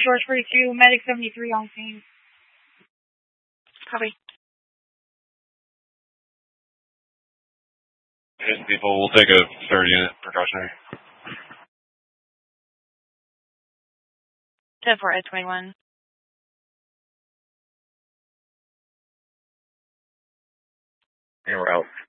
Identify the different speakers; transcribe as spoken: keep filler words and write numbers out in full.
Speaker 1: George forty-two, Medic seventy-three on scene.
Speaker 2: Copy.
Speaker 3: Hit people, we'll take a third unit precautionary.
Speaker 2: ten four Ed twenty-one.
Speaker 4: And we're out.